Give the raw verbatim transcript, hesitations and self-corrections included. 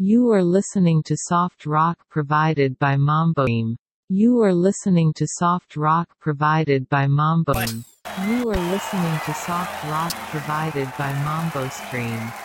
You are listening to soft rock provided by Mamboim. You are listening to soft rock provided by Mamboim. You are listening to soft rock provided by Mambo Stream.